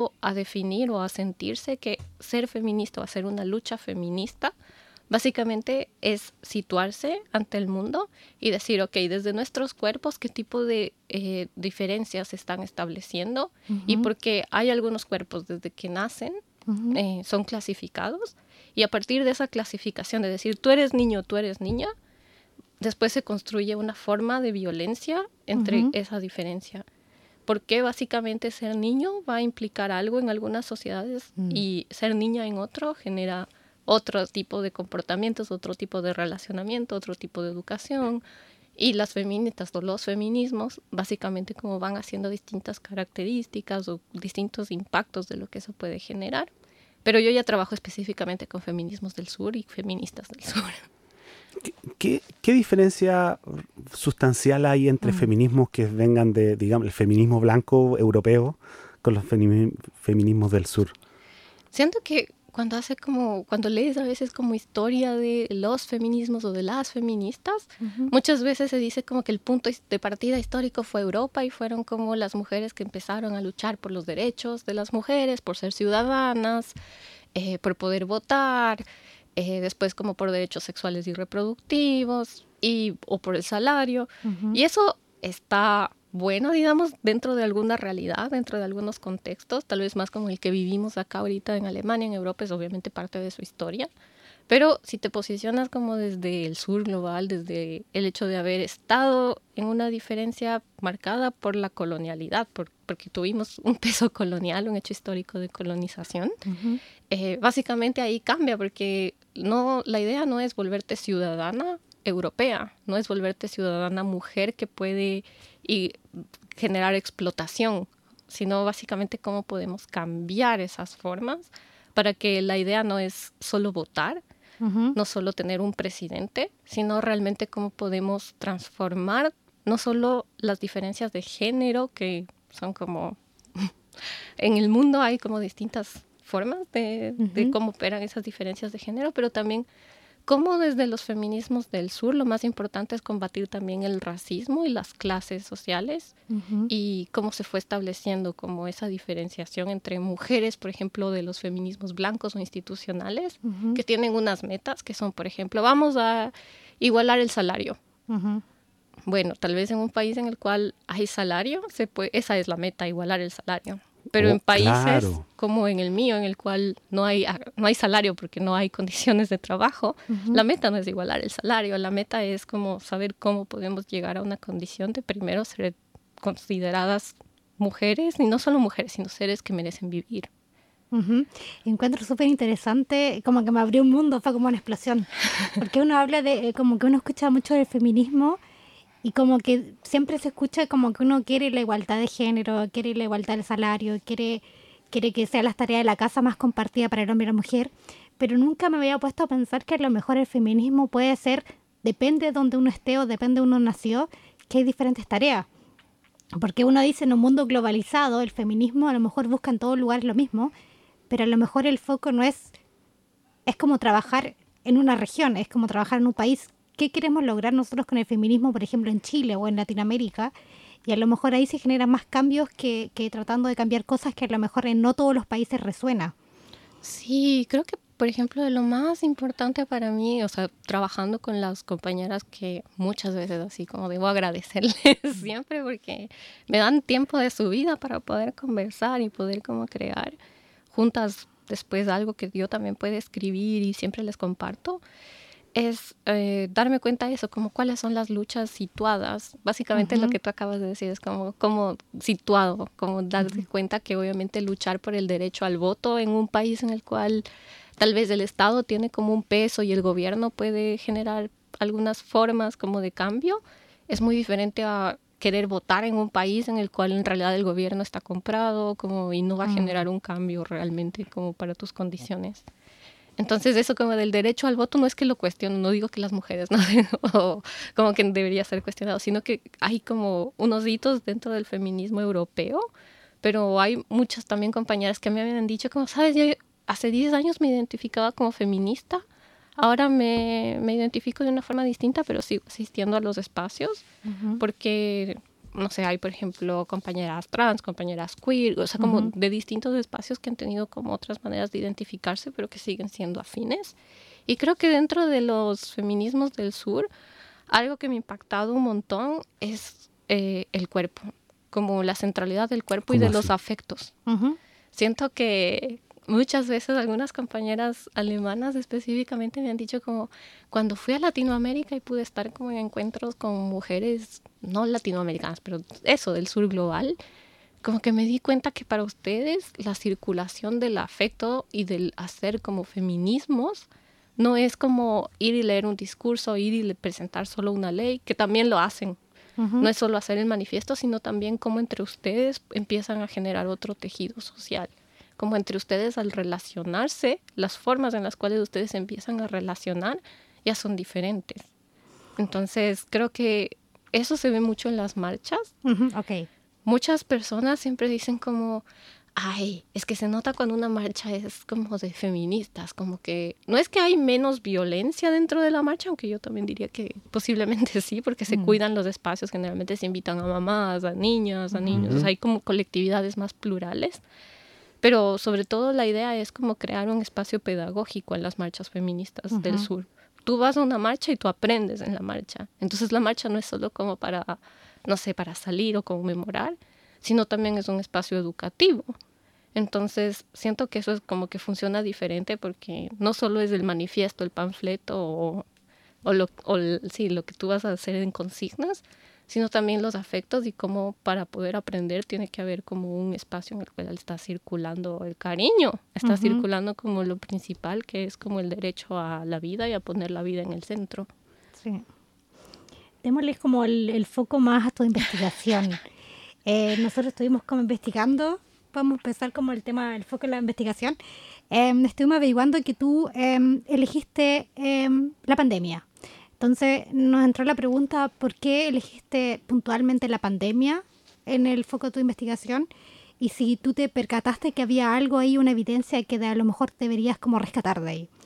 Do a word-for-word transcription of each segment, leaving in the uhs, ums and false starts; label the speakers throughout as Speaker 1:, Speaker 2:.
Speaker 1: empezó a definir o a sentirse que ser feminista o hacer una lucha feminista básicamente es situarse ante el mundo y decir, ok, desde nuestros cuerpos, ¿qué tipo de eh, diferencias se están estableciendo? Uh-huh. Y porque hay algunos cuerpos desde que nacen, uh-huh. eh, son clasificados, y a partir de esa clasificación de decir, tú eres niño, tú eres niña, después se construye una forma de violencia entre uh-huh. esa diferencia. Porque básicamente ser niño va a implicar algo en algunas sociedades uh-huh. y ser niña en otro genera otro tipo de comportamientos, otro tipo de relacionamiento, otro tipo de educación. Y las feministas o los feminismos básicamente como van haciendo distintas características o distintos impactos de lo que eso puede generar. Pero yo ya trabajo específicamente con feminismos del sur y feministas del sur.
Speaker 2: ¿Qué, qué, qué diferencia sustancial hay entre mm. feminismos que vengan de, digamos, el feminismo blanco europeo con los femi- feminismos del sur?
Speaker 1: Siento que cuando hace como, cuando lees a veces como historia de los feminismos o de las feministas, uh-huh. muchas veces se dice como que el punto de partida histórico fue Europa y fueron como las mujeres que empezaron a luchar por los derechos de las mujeres, por ser ciudadanas, eh, por poder votar, eh, después como por derechos sexuales y reproductivos y, o por el salario. Uh-huh. Y eso está bueno, digamos, dentro de alguna realidad, dentro de algunos contextos, tal vez más como el que vivimos acá ahorita en Alemania, en Europa, es obviamente parte de su historia. Pero si te posicionas como desde el sur global, desde el hecho de haber estado en una diferencia marcada por la colonialidad, por, porque tuvimos un peso colonial, un hecho histórico de colonización, uh-huh. eh, básicamente ahí cambia, porque no, la idea no es volverte ciudadana europea, no es volverte ciudadana mujer que puede y generar explotación, sino básicamente cómo podemos cambiar esas formas para que la idea no es solo votar, uh-huh. no solo tener un presidente, sino realmente cómo podemos transformar no solo las diferencias de género, que son como en el mundo hay como distintas formas de, uh-huh. de cómo operan esas diferencias de género, pero también cómo desde los feminismos del sur lo más importante es combatir también el racismo y las clases sociales uh-huh. y cómo se fue estableciendo como esa diferenciación entre mujeres, por ejemplo, de los feminismos blancos o institucionales, uh-huh. que tienen unas metas que son, por ejemplo, vamos a igualar el salario. Uh-huh. Bueno, tal vez en un país en el cual hay salario, se puede, esa es la meta, igualar el salario. Pero oh, en países claro. como en el mío, en el cual no hay, no hay salario porque no hay condiciones de trabajo, uh-huh. la meta no es igualar el salario, la meta es como saber cómo podemos llegar a una condición de primero ser consideradas mujeres, y no solo mujeres, sino seres que merecen vivir.
Speaker 3: Uh-huh. Encuentro súper interesante, como que me abrió un mundo, fue como una explosión, porque uno habla de, como que uno escucha mucho del feminismo, y como que siempre se escucha como que uno quiere la igualdad de género, quiere la igualdad del salario, quiere, quiere que sea las tareas de la casa más compartida para el hombre y la mujer, pero nunca me había puesto a pensar que a lo mejor el feminismo puede ser, depende de donde uno esté o depende de uno nació, que hay diferentes tareas. Porque uno dice en un mundo globalizado, el feminismo a lo mejor busca en todos lugares lo mismo, pero a lo mejor el foco no es, es como trabajar en una región, es como trabajar en un país. ¿Qué queremos lograr nosotros con el feminismo, por ejemplo, en Chile o en Latinoamérica? Y a lo mejor ahí se generan más cambios que, que tratando de cambiar cosas que a lo mejor en no todos los países resuena.
Speaker 1: Sí, creo que, por ejemplo, de lo más importante para mí, o sea, trabajando con las compañeras que muchas veces así como debo agradecerles siempre porque me dan tiempo de su vida para poder conversar y poder como crear juntas después algo que yo también puedo escribir y siempre les comparto. Es eh, darme cuenta de eso, como cuáles son las luchas situadas. Básicamente uh-huh. lo que tú acabas de decir es como, como situado, como darte uh-huh. cuenta que obviamente luchar por el derecho al voto en un país en el cual tal vez el Estado tiene como un peso y el gobierno puede generar algunas formas como de cambio, es muy diferente a querer votar en un país en el cual en realidad el gobierno está comprado como, y no va a generar un cambio realmente como para tus condiciones. Entonces eso como del derecho al voto no es que lo cuestiono, no digo que las mujeres no, o como que debería ser cuestionado, sino que hay como unos hitos dentro del feminismo europeo, pero hay muchas también compañeras que me habían dicho como, sabes, yo hace diez años me identificaba como feminista, ahora me, me identifico de una forma distinta, pero sigo asistiendo a los espacios, uh-huh. porque no sé, hay por ejemplo compañeras trans, compañeras queer, o sea, como uh-huh. de distintos espacios que han tenido como otras maneras de identificarse, pero que siguen siendo afines. Y creo que dentro de los feminismos del sur, algo que me ha impactado un montón es eh, el cuerpo, como la centralidad del cuerpo y de así? los afectos. Uh-huh. Siento que muchas veces algunas compañeras alemanas específicamente me han dicho como cuando fui a Latinoamérica y pude estar como en encuentros con mujeres no latinoamericanas, pero eso del sur global, como que me di cuenta que para ustedes la circulación del afecto y del hacer como feminismos no es como ir y leer un discurso, ir y presentar solo una ley, que también lo hacen. Uh-huh. No es solo hacer el manifiesto, sino también cómo entre ustedes empiezan a generar otro tejido social. Como entre ustedes al relacionarse, las formas en las cuales ustedes empiezan a relacionar ya son diferentes. Entonces, creo que eso se ve mucho en las marchas.
Speaker 3: Uh-huh. Okay.
Speaker 1: Muchas personas siempre dicen como, ay, es que se nota cuando una marcha es como de feministas, como que no es que hay menos violencia dentro de la marcha, aunque yo también diría que posiblemente sí, porque se uh-huh. cuidan los espacios, generalmente se invitan a mamás, a niñas, a niños, uh-huh. o sea, hay como colectividades más plurales. Pero sobre todo la idea es como crear un espacio pedagógico en las marchas feministas uh-huh. del sur. Tú vas a una marcha y tú aprendes en la marcha. Entonces la marcha no es solo como para, no sé, para salir o conmemorar, sino también es un espacio educativo. Entonces siento que eso es como que funciona diferente porque no solo es el manifiesto, el panfleto o, o, lo, o sí, lo que tú vas a hacer en consignas, sino también los afectos y cómo para poder aprender tiene que haber como un espacio en el cual está circulando el cariño, está uh-huh. circulando como lo principal, que es como el derecho a la vida y a poner la vida en el centro.
Speaker 3: Sí. Démosle como el, el foco más a tu investigación. eh, nosotros estuvimos como investigando, vamos a empezar como el tema, el foco en la investigación. Eh, estuvimos averiguando que tú eh, elegiste eh, la pandemia. Entonces nos entró la pregunta, ¿por qué elegiste puntualmente la pandemia en el foco de tu investigación? Y si tú te percataste que había algo ahí, una evidencia que de a lo mejor deberías como rescatar de ahí.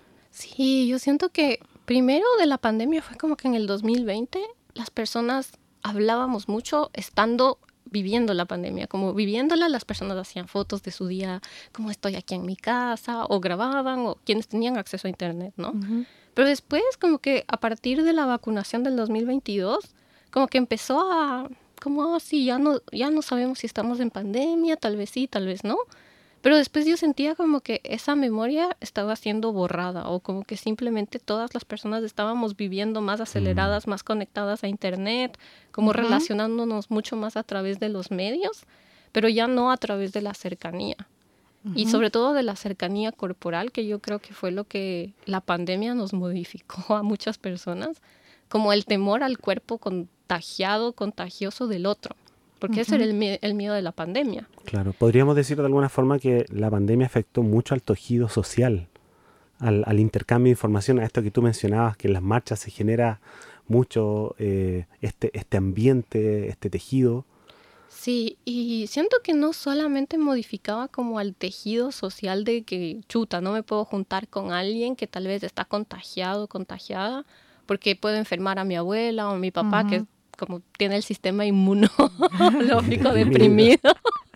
Speaker 1: Sí, yo siento que primero de la pandemia fue como que en el dos mil veinte las personas hablábamos mucho estando viviendo la pandemia, como viviéndola, las personas hacían fotos de su día, como estoy aquí en mi casa, o grababan, o quienes tenían acceso a internet, ¿no? Uh-huh. Pero después, como que a partir de la vacunación del dos mil veintidós, como que empezó a, como así, ya no, ya no sabemos si estamos en pandemia, tal vez sí, tal vez no. Pero después yo sentía como que esa memoria estaba siendo borrada o como que simplemente todas las personas estábamos viviendo más aceleradas, mm. más conectadas a internet, como uh-huh. relacionándonos mucho más a través de los medios, pero ya no a través de la cercanía. Uh-huh. Y sobre todo de la cercanía corporal, que yo creo que fue lo que la pandemia nos modificó a muchas personas, como el temor al cuerpo contagiado, contagioso del otro. Porque uh-huh. ese era el, mie- el miedo de la pandemia.
Speaker 2: Claro, podríamos decir de alguna forma que la pandemia afectó mucho al tejido social, al, al intercambio de información, a esto que tú mencionabas, que en las marchas se genera mucho eh, este, este ambiente, este tejido.
Speaker 1: Sí, y siento que no solamente modificaba como al tejido social de que, chuta, no me puedo juntar con alguien que tal vez está contagiado, contagiada, porque puedo enfermar a mi abuela o a mi papá, uh-huh. que como tiene el sistema inmunológico deprimido.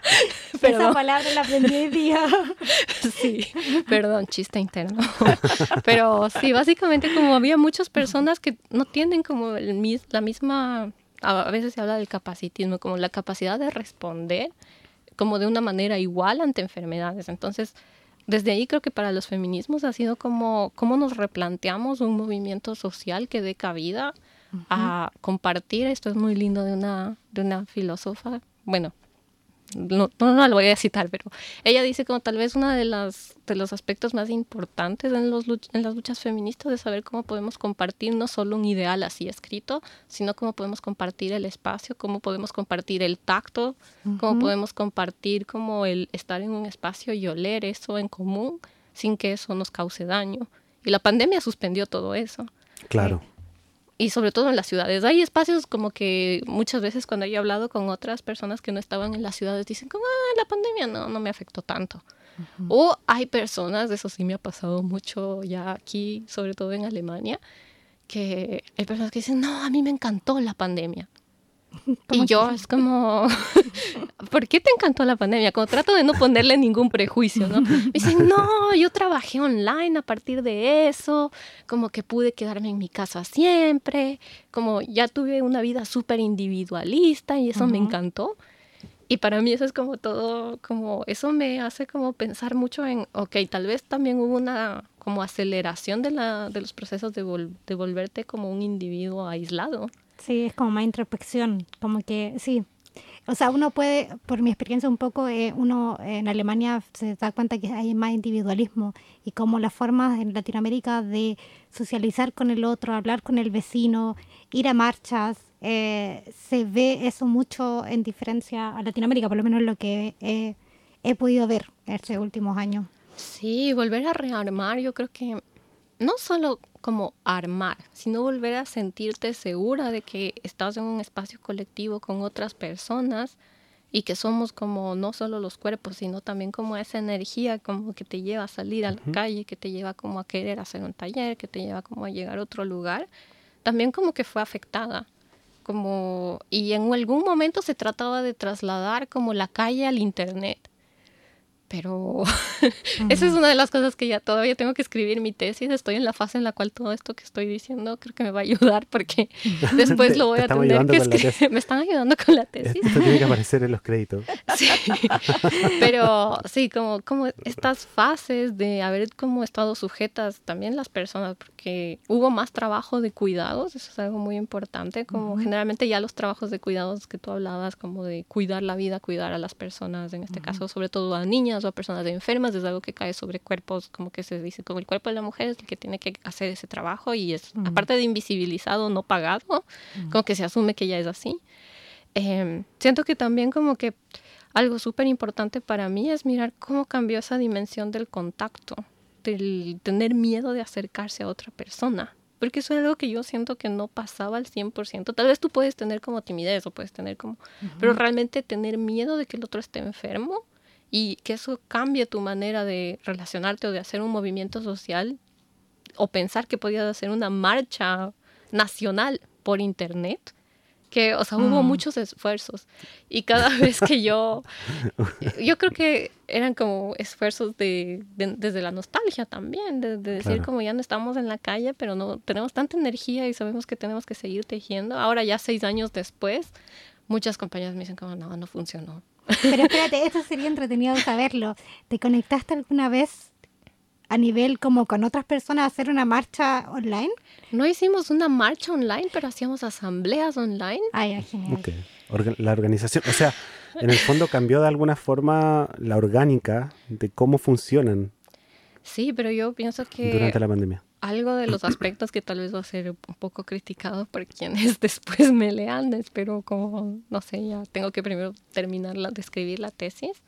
Speaker 3: Esa palabra la aprendí hoy día.
Speaker 1: Sí, perdón, chiste interno. Pero sí, básicamente como había muchas personas que no tienen como el mis, la misma, a veces se habla del capacitismo, como la capacidad de responder como de una manera igual ante enfermedades. Entonces, desde ahí creo que para los feminismos ha sido como cómo nos replanteamos un movimiento social que dé cabida uh-huh. a compartir. Esto es muy lindo de una, de una filósofa, bueno, no, no, no la voy a citar, pero ella dice como tal vez uno de, las, de los aspectos más importantes en, los, en las luchas feministas es saber cómo podemos compartir no solo un ideal así escrito, sino cómo podemos compartir el espacio, cómo podemos compartir el tacto, uh-huh. cómo podemos compartir como el estar en un espacio y oler eso en común sin que eso nos cause daño. Y la pandemia suspendió todo eso.
Speaker 2: Claro.
Speaker 1: Eh, Y sobre todo en las ciudades. Hay espacios como que muchas veces cuando he hablado con otras personas que no estaban en las ciudades dicen como, ah, la pandemia no, no me afectó tanto. Uh-huh. O hay personas, eso sí me ha pasado mucho ya aquí, sobre todo en Alemania, que hay personas que dicen, no, a mí me encantó la pandemia. Y yo es como, ¿por qué te encantó la pandemia? Como trato de no ponerle ningún prejuicio, ¿no? Me dicen, no, yo trabajé online a partir de eso, como que pude quedarme en mi casa siempre, como ya tuve una vida súper individualista y eso uh-huh. me encantó. Y para mí eso es como todo, como eso me hace como pensar mucho en, ok, tal vez también hubo una como aceleración de, la, de los procesos de, vol- de volverte como un individuo aislado.
Speaker 3: Sí, es como más introspección, como que sí. O sea, uno puede, por mi experiencia un poco, eh, uno en Alemania se da cuenta que hay más individualismo y como las formas en Latinoamérica de socializar con el otro, hablar con el vecino, ir a marchas, eh, se ve eso mucho en diferencia a Latinoamérica, por lo menos lo que eh, he podido ver estos últimos años.
Speaker 1: Sí, volver a rearmar, yo creo que no solo como armar, sino volver a sentirte segura de que estás en un espacio colectivo con otras personas y que somos como no solo los cuerpos, sino también como esa energía como que te lleva a salir a la uh-huh. calle, que te lleva como a querer hacer un taller, que te lleva como a llegar a otro lugar, también como que fue afectada. Como, y en algún momento se trataba de trasladar como la calle al internet. Pero uh-huh. esa es una de las cosas que ya todavía tengo que escribir mi tesis. Estoy en la fase en la cual todo esto que estoy diciendo creo que me va a ayudar porque después
Speaker 2: te,
Speaker 1: lo voy a tener que escribir. Me están ayudando con la tesis.
Speaker 2: Esto tiene que aparecer en los créditos.
Speaker 1: Sí, pero sí, como, como estas fases de haber como estado sujetas también las personas, porque hubo más trabajo de cuidados, eso es algo muy importante, como uh-huh. generalmente ya los trabajos de cuidados que tú hablabas, como de cuidar la vida, cuidar a las personas, en este uh-huh. caso sobre todo a niñas o a personas enfermas, es algo que cae sobre cuerpos, como que se dice, como el cuerpo de la mujer es el que tiene que hacer ese trabajo y es, uh-huh. aparte de invisibilizado, no pagado, uh-huh. como que se asume que ya es así. Eh, siento que también como que algo súper importante para mí es mirar cómo cambió esa dimensión del contacto, del tener miedo de acercarse a otra persona. Porque eso es algo que yo siento que no pasaba al cien por ciento. Tal vez tú puedes tener como timidez o puedes tener como... Uh-huh. Pero realmente tener miedo de que el otro esté enfermo y que eso cambie tu manera de relacionarte o de hacer un movimiento social o pensar que podías hacer una marcha nacional por internet. Que, o sea, hubo mm. muchos esfuerzos y cada vez que yo, yo creo que eran como esfuerzos de, de desde la nostalgia también, de, de decir claro. como ya no estamos en la calle, pero no tenemos tanta energía y sabemos que tenemos que seguir tejiendo. Ahora ya seis años después, muchas compañías me dicen como no, no funcionó.
Speaker 3: Pero espérate, esto sería entretenido saberlo. ¿Te conectaste alguna vez a nivel como con otras personas a hacer una marcha online?
Speaker 1: No hicimos una marcha online, pero hacíamos asambleas online.
Speaker 3: Ay, genial.
Speaker 2: Okay. Orga- la organización, o sea, en el fondo cambió de alguna forma la orgánica de cómo funcionan.
Speaker 1: Sí, pero yo pienso que
Speaker 2: durante la pandemia.
Speaker 1: Algo de los aspectos que tal vez va a ser un poco criticado por quienes después me lean, espero como, no sé, ya tengo que primero terminar la, de escribir la tesis.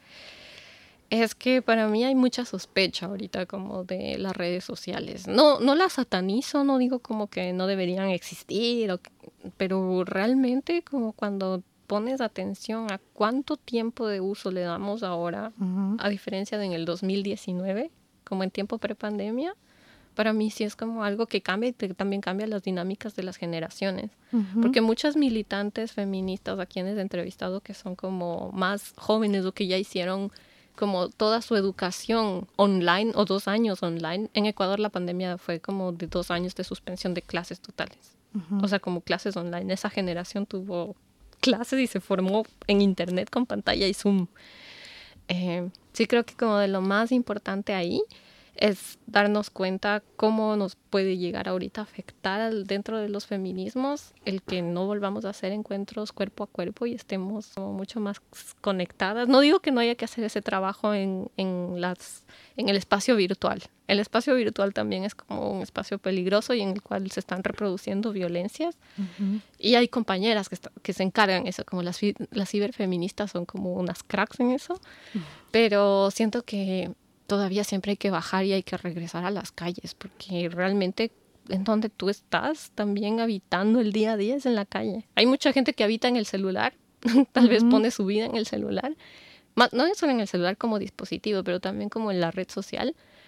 Speaker 1: Es que para mí hay mucha sospecha ahorita como de las redes sociales. No, no las satanizo, no digo como que no deberían existir, o, pero realmente como cuando pones atención a cuánto tiempo de uso le damos ahora, uh-huh. a diferencia de en el dos mil diecinueve, como en tiempo prepandemia, para mí sí es como algo que cambia y te, también cambia las dinámicas de las generaciones. Uh-huh. Porque muchas militantes feministas a quienes he entrevistado que son como más jóvenes o que ya hicieron como toda su educación online o dos años online. En Ecuador la pandemia fue como de dos años de suspensión de clases totales. Uh-huh. O sea, como clases online. Esa generación tuvo clases y se formó en internet con pantalla y Zoom. Eh, sí creo que como de lo más importante ahí es darnos cuenta cómo nos puede llegar ahorita a afectar al, dentro de los feminismos el que no volvamos a hacer encuentros cuerpo a cuerpo y estemos como mucho más conectadas. No digo que no haya que hacer ese trabajo en, en, las, en el espacio virtual. El espacio virtual también es como un espacio peligroso y en el cual se están reproduciendo violencias. Uh-huh. Y hay compañeras que, está, que se encargan de eso, como las, las ciberfeministas son como unas cracks en eso. Uh-huh. Pero siento que todavía siempre hay que bajar y hay que regresar a las calles, porque realmente en donde tú estás también habitando el día a día es en la calle. Hay mucha gente que habita en el celular, tal uh-huh. vez pone su vida en el celular, no solo en el celular como dispositivo, pero también como en la red social,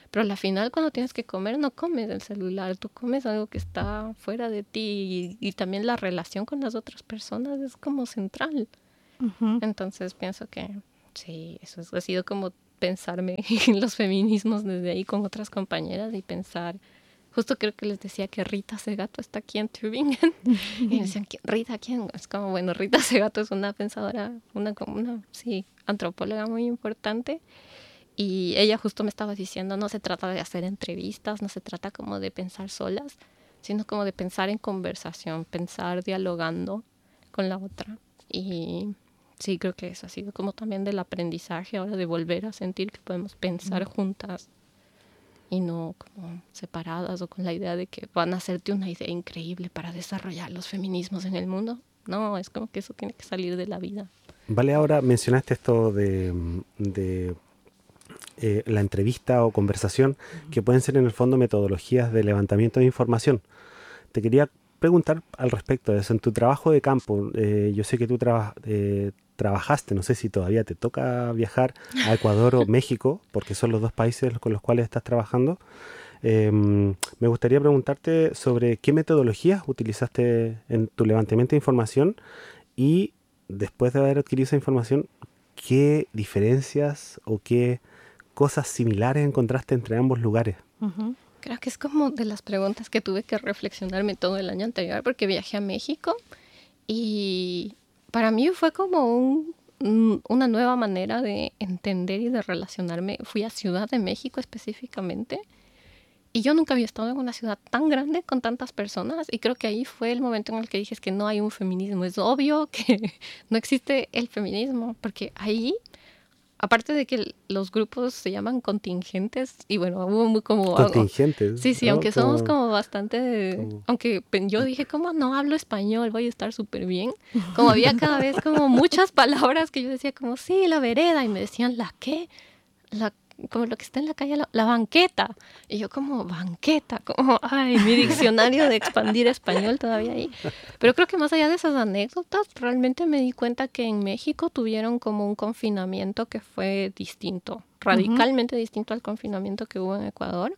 Speaker 1: Pero al final cuando tienes que comer no comes el celular, tú comes algo que está fuera de ti y, y también la relación con las otras personas es como central. Uh-huh. Entonces pienso que sí, eso es, ha sido como pensarme en los feminismos desde ahí con otras compañeras y pensar, justo creo que les decía que Rita Segato está aquí en Tübingen y me decían, ¿Rita quién? Es como, bueno, Rita Segato es una pensadora, una, una sí, antropóloga muy importante y ella justo me estaba diciendo, no se trata de hacer entrevistas, no se trata como de pensar solas, sino como de pensar en conversación, pensar dialogando con la otra y... Sí, creo que eso ha sido como también del aprendizaje ahora de volver a sentir que podemos pensar mm. juntas y no como separadas o con la idea de que van a hacerte una idea increíble para desarrollar los feminismos en el mundo. No, es como que eso tiene que salir de la vida.
Speaker 2: Vale, ahora mencionaste esto de, de eh, la entrevista o conversación, mm. que pueden ser en el fondo metodologías de levantamiento de información. Te quería preguntar al respecto de eso. En tu trabajo de campo, eh, yo sé que tú traba, eh, trabajaste, no sé si todavía te toca viajar a Ecuador o México, porque son los dos países con los cuales estás trabajando. Eh, me gustaría preguntarte sobre qué metodologías utilizaste en tu levantamiento de información y después de haber adquirido esa información, qué diferencias o qué cosas similares encontraste entre ambos lugares.
Speaker 1: Uh-huh. Creo que es como de las preguntas que tuve que reflexionarme todo el año anterior porque viajé a México y para mí fue como un, una nueva manera de entender y de relacionarme. Fui a Ciudad de México específicamente y yo nunca había estado en una ciudad tan grande con tantas personas y creo que ahí fue el momento en el que dije es que no hay un feminismo. Es obvio que no existe el feminismo porque ahí... Aparte de que los grupos se llaman contingentes, y bueno, hubo muy como...
Speaker 2: Contingentes.
Speaker 1: Sí, sí, ¿no? Aunque como, somos como bastante... Como... Aunque yo dije, como no hablo español, voy a estar súper bien. Como había cada vez como muchas palabras que yo decía como, sí, la vereda, y me decían, ¿la qué? La como lo que está en la calle, la, la banqueta. Y yo como, banqueta, como, ay, mi diccionario de expandir español todavía ahí. Pero creo que más allá de esas anécdotas, realmente me di cuenta que en México tuvieron como un confinamiento que fue distinto, radicalmente uh-huh. distinto al confinamiento que hubo en Ecuador.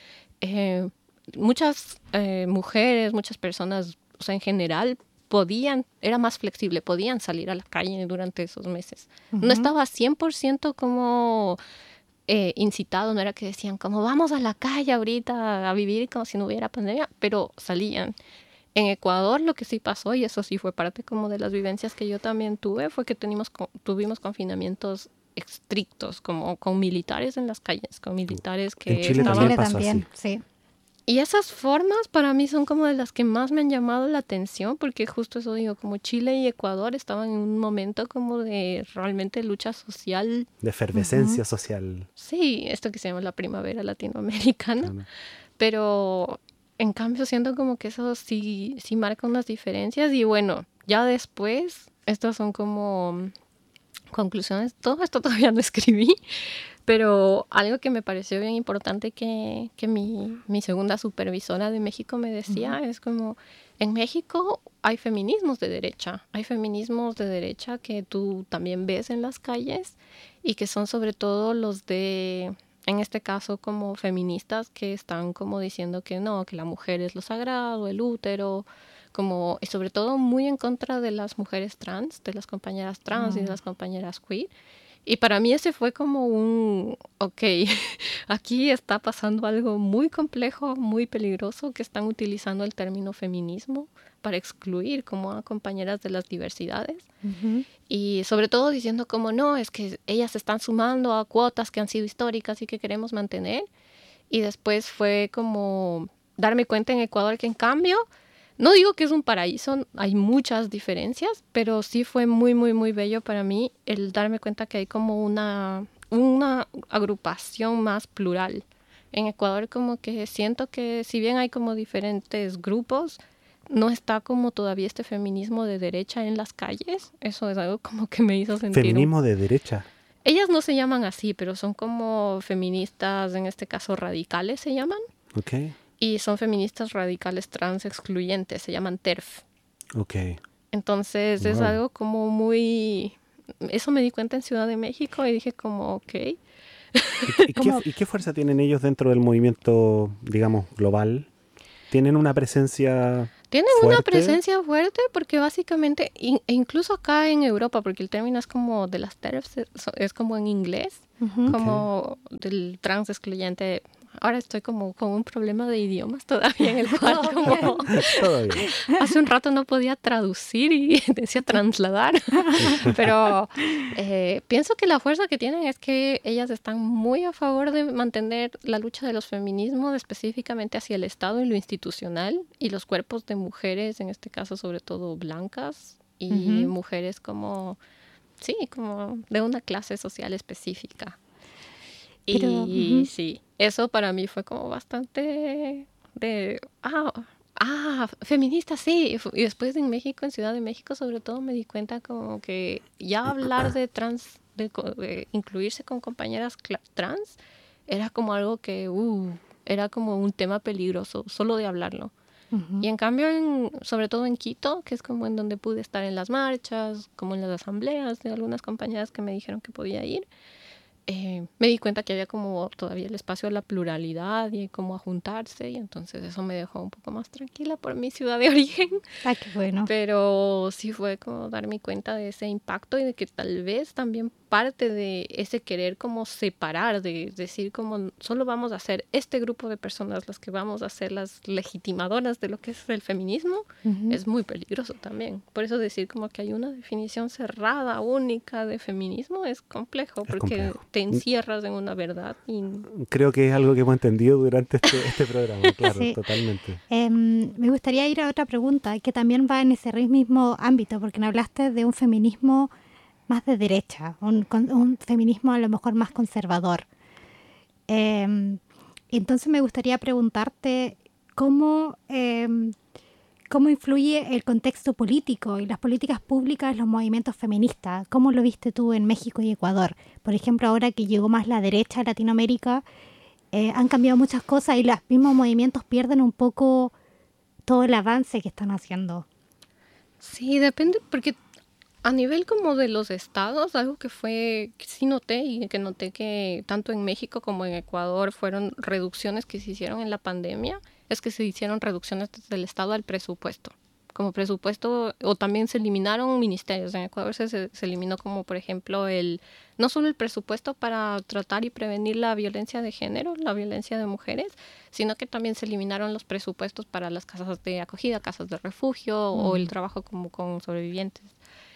Speaker 1: Eh, muchas eh, mujeres, muchas personas, o sea, en general, podían, era más flexible, podían salir a la calle durante esos meses. Uh-huh. No estaba cien por ciento como... Eh, incitado, no era que decían como vamos a la calle ahorita a vivir como si no hubiera pandemia, pero salían. En Ecuador lo que sí pasó, y eso sí fue parte como de las vivencias que yo también tuve, fue que tuvimos, tuvimos confinamientos estrictos, como con militares en las calles, con militares que
Speaker 2: en Chile
Speaker 1: estaban...
Speaker 2: también pasó
Speaker 3: también,
Speaker 2: así.
Speaker 3: Sí.
Speaker 1: Y esas formas para mí son como de las que más me han llamado la atención, porque justo eso digo, como Chile y Ecuador estaban en un momento como de realmente lucha social.
Speaker 2: De efervescencia
Speaker 1: uh-huh.
Speaker 2: social.
Speaker 1: Sí, esto que se llama la primavera latinoamericana. Uh-huh. Pero en cambio siento como que eso sí, sí marca unas diferencias. Y bueno, ya después, estas son como conclusiones. Todo esto todavía no escribí. Pero algo que me pareció bien importante que, que mi, mi segunda supervisora de México me decía uh-huh. es como, en México hay feminismos de derecha, hay feminismos de derecha que tú también ves en las calles y que son sobre todo los de, en este caso como feministas que están como diciendo que no, que la mujer es lo sagrado, el útero, como, y sobre todo muy en contra de las mujeres trans, de las compañeras trans uh-huh. y de las compañeras queer. Y para mí ese fue como un, ok, aquí está pasando algo muy complejo, muy peligroso, que están utilizando el término feminismo para excluir como a compañeras de las diversidades. Uh-huh. Y sobre todo diciendo como no, es que ellas se están sumando a cuotas que han sido históricas y que queremos mantener. Y después fue como darme cuenta en Ecuador que en cambio... No digo que es un paraíso, hay muchas diferencias, pero sí fue muy, muy, muy bello para mí el darme cuenta que hay como una, una agrupación más plural. En Ecuador como que siento que si bien hay como diferentes grupos, no está como todavía este feminismo de derecha en las calles. Eso es algo como que me hizo sentir...
Speaker 2: ¿Feminismo
Speaker 1: un...
Speaker 2: de derecha?
Speaker 1: Ellas no se llaman así, pero son como feministas, en este caso radicales se llaman.
Speaker 2: Ok.
Speaker 1: Y son feministas radicales trans excluyentes, se llaman T E R F.
Speaker 2: Ok.
Speaker 1: Entonces wow. es algo como muy... Eso me di cuenta en Ciudad de México y dije como, ok.
Speaker 2: ¿Y qué, ¿Y qué fuerza tienen ellos dentro del movimiento, digamos, global? ¿Tienen una presencia
Speaker 1: Tienen
Speaker 2: fuerte?
Speaker 1: una presencia fuerte porque básicamente, in, e incluso acá en Europa, porque el término es como de las TERFs, es, es como en inglés, uh-huh. como okay. del trans excluyente. Ahora estoy como con un problema de idiomas todavía en el cual como hace un rato no podía traducir y decía trasladar, pero eh, pienso que la fuerza que tienen es que ellas están muy a favor de mantener la lucha de los feminismos específicamente hacia el Estado y lo institucional y los cuerpos de mujeres, en este caso sobre todo blancas y uh-huh. mujeres como, sí, como de una clase social específica. Pero, y uh-huh. sí, eso para mí fue como bastante de, ah, ah, feminista, sí. Y después en México, en Ciudad de México sobre todo, me di cuenta como que ya hablar de trans, de, de incluirse con compañeras trans, era como algo que, uh, era como un tema peligroso, solo de hablarlo. Uh-huh. Y en cambio, en, sobre todo en Quito, que es como en donde pude estar en las marchas, como en las asambleas de algunas compañeras que me dijeron que podía ir, Eh, me di cuenta que había como todavía el espacio a la pluralidad y como a juntarse, y entonces eso me dejó un poco más tranquila por mi ciudad de origen.
Speaker 3: Ah, qué bueno.
Speaker 1: Pero sí fue como darme cuenta de ese impacto y de que tal vez también parte de ese querer como separar, de decir como solo vamos a ser este grupo de personas las que vamos a ser las legitimadoras de lo que es el feminismo, uh-huh. es muy peligroso también. Por eso decir como que hay una definición cerrada, única de feminismo es complejo, es porque complejo. Te encierras en una verdad. Y...
Speaker 2: Creo que es algo que hemos entendido durante este, este programa, claro, sí. Totalmente.
Speaker 3: Eh, me gustaría ir a otra pregunta que también va en ese mismo ámbito, porque me hablaste de un feminismo más de derecha, un, un feminismo a lo mejor más conservador. Eh, entonces me gustaría preguntarte cómo, eh, cómo influye el contexto político y las políticas públicas en los movimientos feministas. ¿Cómo lo viste tú en México y Ecuador? Por ejemplo, ahora que llegó más la derecha a Latinoamérica, eh, han cambiado muchas cosas y los mismos movimientos pierden un poco todo el avance que están haciendo.
Speaker 1: Sí, depende, porque a nivel como de los estados, algo que fue, que sí noté y que noté que tanto en México como en Ecuador fueron reducciones que se hicieron en la pandemia, es que se hicieron reducciones desde el estado al presupuesto. Como presupuesto, o también se eliminaron ministerios. En Ecuador se, se eliminó como, por ejemplo, el no solo el presupuesto para tratar y prevenir la violencia de género, la violencia de mujeres, sino que también se eliminaron los presupuestos para las casas de acogida, casas de refugio mm. o el trabajo como con sobrevivientes.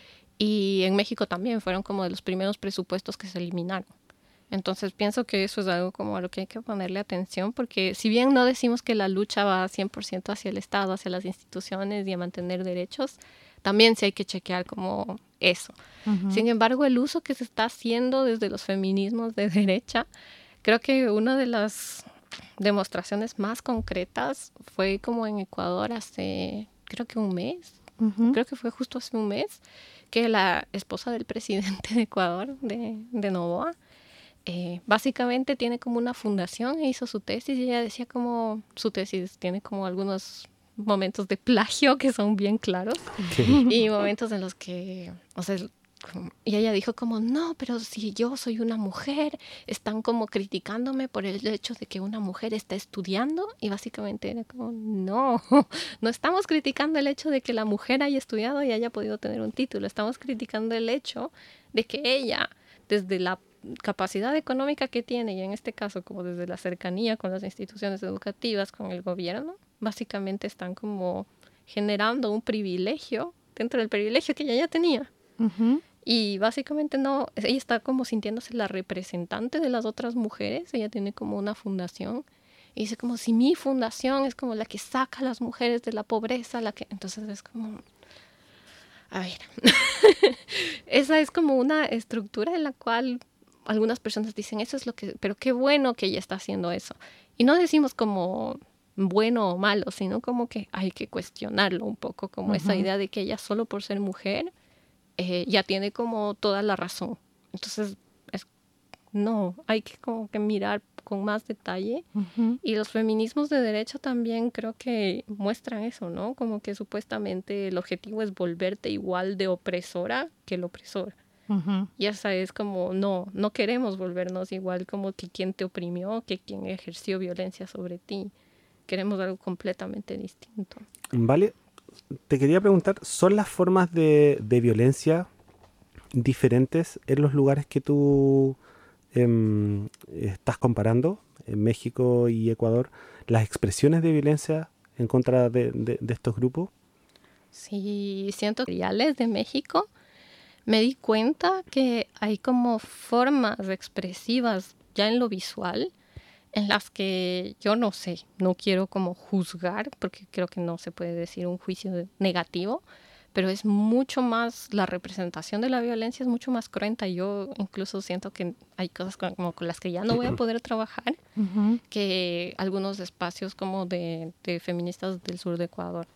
Speaker 1: Y en México también fueron como de los primeros presupuestos que se eliminaron. Entonces pienso que eso es algo como a lo que hay que ponerle atención, porque si bien no decimos que la lucha va cien por ciento hacia el Estado, hacia las instituciones y a mantener derechos, también sí hay que chequear como eso. Uh-huh. Sin embargo, el uso que se está haciendo desde los feminismos de derecha, creo que una de las demostraciones más concretas fue como en Ecuador hace, creo que un mes, uh-huh. creo que fue justo hace un mes, que la esposa del presidente de Ecuador, de, de Noboa, eh, básicamente tiene como una fundación e hizo su tesis y ella decía como su tesis tiene como algunos momentos de plagio que son bien claros okay. y momentos en los que, o sea, y ella dijo como, no, pero si yo soy una mujer, están como criticándome por el hecho de que una mujer está estudiando, y básicamente era como, no, no estamos criticando el hecho de que la mujer haya estudiado y haya podido tener un título, estamos criticando el hecho de que ella, desde la capacidad económica que tiene, y en este caso como desde la cercanía con las instituciones educativas, con el gobierno, básicamente están como generando un privilegio dentro del privilegio que ella ya tenía. Uh-huh. Y básicamente no, ella está como sintiéndose la representante de las otras mujeres, ella tiene como una fundación y dice como si mi fundación es como la que saca a las mujeres de la pobreza, la que entonces es como, a ver, esa es como una estructura en la cual algunas personas dicen eso es lo que, pero qué bueno que ella está haciendo eso. Y no decimos como bueno o malo, sino como que hay que cuestionarlo un poco, como uh-huh. esa idea de que ella solo por ser mujer eh, ya tiene como toda la razón. Entonces, es, no, hay que como que mirar con más detalle. Uh-huh. Y los feminismos de derecha también creo que muestran eso, ¿no? Como que supuestamente el objetivo es volverte igual de opresora que el opresor. Uh-huh. Y esa es como, no, no queremos volvernos igual como que quien te oprimió, que quien ejerció violencia sobre ti. Queremos algo completamente distinto.
Speaker 2: Vale, te quería preguntar, ¿son las formas de, de violencia diferentes en los lugares que tú eh, estás comparando, en México y Ecuador, las expresiones de violencia en contra de, de, de estos grupos?
Speaker 1: Sí, siento que reales de México me di cuenta que hay como formas expresivas ya en lo visual en las que yo no sé, no quiero como juzgar, porque creo que no se puede decir un juicio negativo, pero es mucho más, la representación de la violencia es mucho más cruenta. Yo incluso siento que hay cosas como con las que ya no voy a poder trabajar, uh-huh. que algunos espacios como de, de feministas del sur de Ecuador.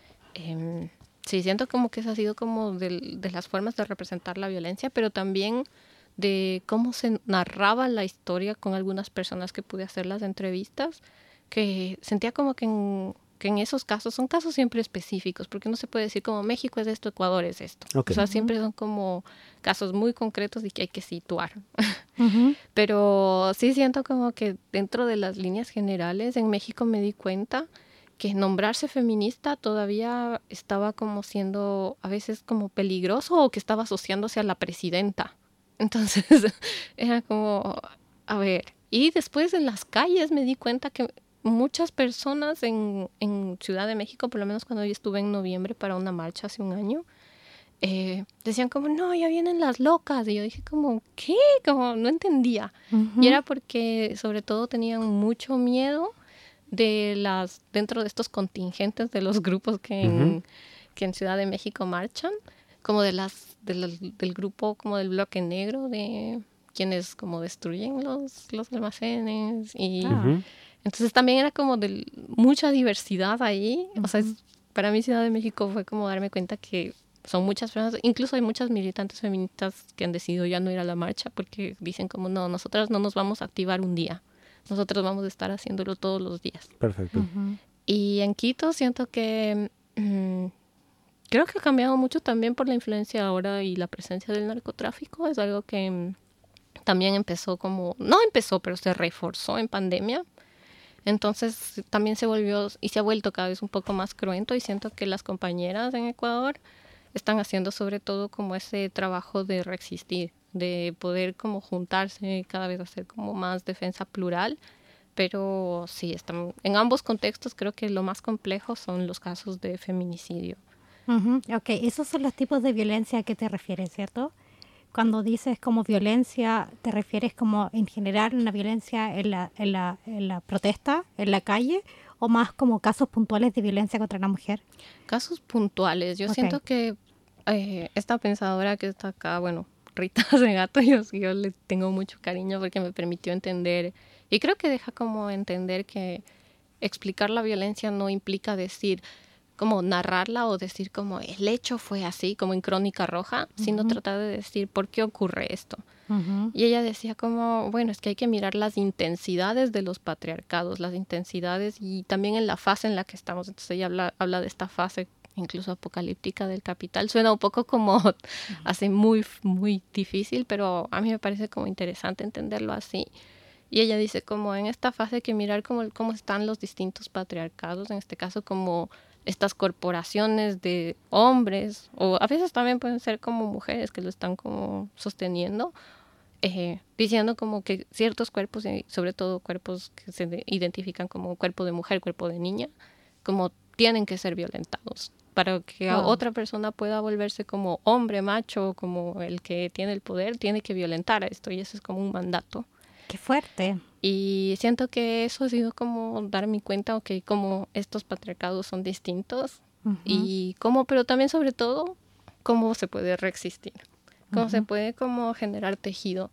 Speaker 1: Eh, sí, siento como que esa ha sido como de, de las formas de representar la violencia, pero también de cómo se narraba la historia con algunas personas que pude hacer las entrevistas, que sentía como que en, que en esos casos, son casos siempre específicos, porque no se puede decir como México es esto, Ecuador es esto. Okay. O sea, siempre son como casos muy concretos y que hay que situar. Uh-huh. Pero sí siento como que dentro de las líneas generales, en México me di cuenta que nombrarse feminista todavía estaba como siendo a veces como peligroso o que estaba asociándose a la presidenta. Entonces era como, a ver, y después en las calles me di cuenta que muchas personas en, en Ciudad de México, por lo menos cuando yo estuve en noviembre para una marcha hace un año, eh, decían como, no, ya vienen las locas. Y yo dije como, ¿qué? Como no entendía. Uh-huh. Y era porque sobre todo tenían mucho miedo de las, dentro de estos contingentes de los grupos que en, uh-huh. que en Ciudad de México marchan, como de las, de la, del grupo como del bloque negro, de quienes como destruyen los, los almacenes. Y uh-huh. entonces también era como de mucha diversidad ahí. Uh-huh. O sea, es, para mí Ciudad de México fue como darme cuenta que son muchas personas, incluso hay muchas militantes feministas que han decidido ya no ir a la marcha porque dicen como, no, nosotras no nos vamos a activar un día. Nosotros vamos a estar haciéndolo todos los días.
Speaker 2: Perfecto.
Speaker 1: Uh-huh. Y en Quito siento que mmm, creo que ha cambiado mucho también por la influencia ahora y la presencia del narcotráfico. Es algo que mmm, también empezó como, no empezó, pero se reforzó en pandemia. Entonces también se volvió y se ha vuelto cada vez un poco más cruento y siento que las compañeras en Ecuador están haciendo sobre todo como ese trabajo de resistir, de poder como juntarse, cada vez hacer como más defensa plural, pero sí, están, en ambos contextos creo que lo más complejo son los casos de feminicidio.
Speaker 3: Uh-huh. Ok, esos son los tipos de violencia a que te refieres, ¿cierto? Cuando dices como violencia, ¿te refieres como en general una violencia en la, en la, en la protesta, en la calle, o más como casos puntuales de violencia contra la mujer?
Speaker 1: Casos puntuales, yo okay. siento que eh, esta pensadora que está acá, bueno, Rita Segato, yo, yo le tengo mucho cariño porque me permitió entender, y creo que deja como entender que explicar la violencia no implica decir, como narrarla o decir como el hecho fue así, como en Crónica Roja, uh-huh. sino tratar de decir por qué ocurre esto. Uh-huh. Y ella decía como, bueno, es que hay que mirar las intensidades de los patriarcados, las intensidades y también en la fase en la que estamos. Entonces ella habla, habla de esta fase incluso apocalíptica del capital. Suena un poco como uh-huh. así muy, muy difícil, pero a mí me parece como interesante entenderlo así. Y ella dice como en esta fase hay que mirar cómo, cómo están los distintos patriarcados, en este caso como estas corporaciones de hombres, o a veces también pueden ser como mujeres que lo están como sosteniendo, eh, diciendo como que ciertos cuerpos, sobre todo cuerpos que se identifican como cuerpo de mujer, cuerpo de niña, como tienen que ser violentados para que wow. otra persona pueda volverse como hombre, macho, como el que tiene el poder, tiene que violentar a esto, y eso es como un mandato.
Speaker 3: ¡Qué fuerte!
Speaker 1: Y siento que eso ha sido como darme cuenta, ok, como estos patriarcados son distintos uh-huh. y cómo, pero también sobre todo, cómo se puede resistir, cómo uh-huh. se puede como generar tejido,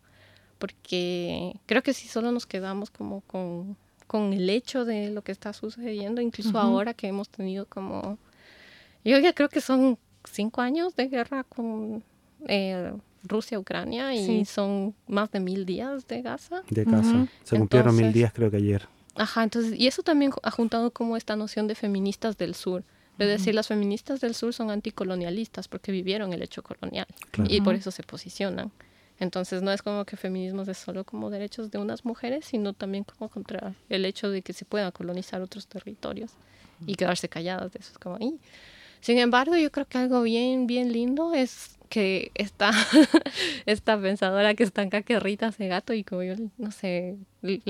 Speaker 1: porque creo que si solo nos quedamos como con, con el hecho de lo que está sucediendo, incluso uh-huh. ahora que hemos tenido como, yo ya creo que son cinco años de guerra con Eh, Rusia, Ucrania, y sí. son más de mil días de Gaza.
Speaker 2: De Gaza. Uh-huh. Se cumplieron entonces, mil días creo que ayer.
Speaker 1: Ajá, entonces, y eso también ha juntado como esta noción de feministas del sur, Es decir, las feministas del sur son anticolonialistas porque vivieron el hecho colonial,
Speaker 2: Claro.
Speaker 1: y por eso se posicionan. Entonces no es como que feminismo es solo como derechos de unas mujeres, sino también como contra el hecho de que se puedan colonizar otros territorios y quedarse calladas de eso. Es como, ¡ay! Sin embargo, yo creo que algo bien, bien lindo es que esta, esta pensadora que está acá, que Rita Segato, y como yo, no sé,